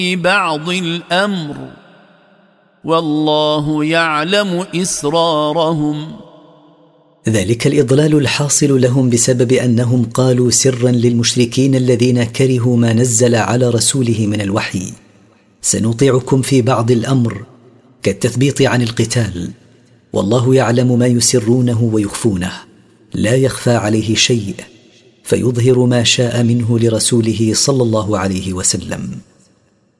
بعض الأمر والله يعلم إسرارهم. ذلك الإضلال الحاصل لهم بسبب أنهم قالوا سرا للمشركين الذين كرهوا ما نزل على رسوله من الوحي: سنطيعكم في بعض الأمر، كالتثبيط عن القتال، والله يعلم ما يسرونه ويخفونه، لا يخفى عليه شيء، فيظهر ما شاء منه لرسوله صلى الله عليه وسلم.